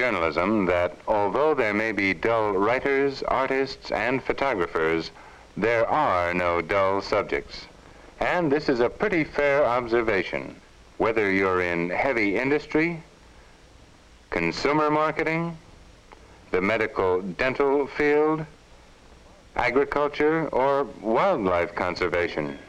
journalism that although there may be dull writers, artists, and photographers, there are no dull subjects. And this is a pretty fair observation, whether you're in heavy industry, consumer marketing, the medical dental field, agriculture, or wildlife conservation.